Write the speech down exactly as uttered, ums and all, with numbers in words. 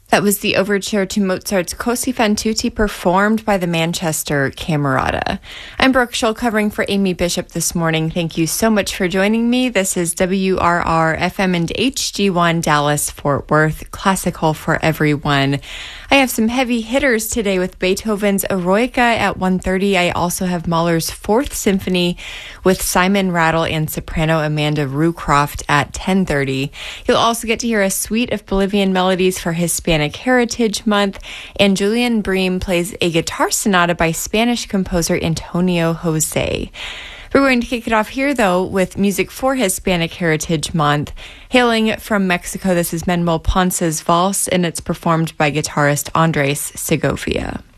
That was the overture to Mozart's Così fan tutte performed by the Manchester Camerata. I'm Brooke Scholl covering for Amy Bishop this morning. Thank you so much for joining me. This is W R R F M and H G one Dallas Fort Worth, classical for everyone. I have some heavy hitters today with Beethoven's Eroica at one thirty. I also have Mahler's Fourth Symphony with Simon Rattle and soprano Amanda Rucroft at ten thirty. You'll also get to hear a suite of Bolivian melodies for Hispanic Heritage Month, and Julian Bream plays a guitar sonata by Spanish composer Antonio Jose. We're going to kick it off here, though, with music for Hispanic Heritage Month. Hailing from Mexico, this is Manuel Ponce's Valse, and it's performed by guitarist Andres Segovia.